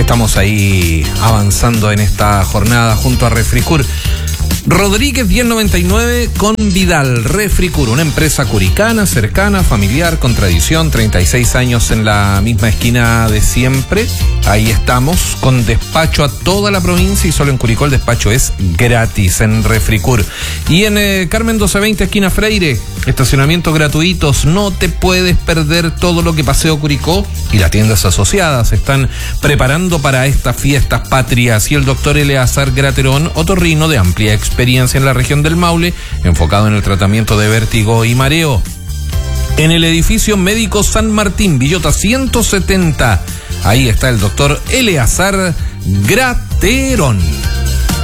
estamos ahí avanzando en esta jornada junto a Refricur. Rodríguez 1099 con Vidal. Refricur, una empresa curicana, cercana, familiar, con tradición, 36 años en la misma esquina de siempre. Ahí estamos, con despacho a toda la provincia, y solo en Curicó el despacho es gratis en Refricur. Y en Carmen 1220, esquina Freire, estacionamientos gratuitos. No te puedes perder todo lo que Paseo Curicó y las tiendas asociadas se están preparando para estas fiestas patrias. Y el doctor Eleazar Graterón, otorrino de amplia experiencia en la región del Maule, enfocado en el tratamiento de vértigo y mareo. En el edificio médico San Martín, Villota 170, ahí está el doctor Eleazar Graterón.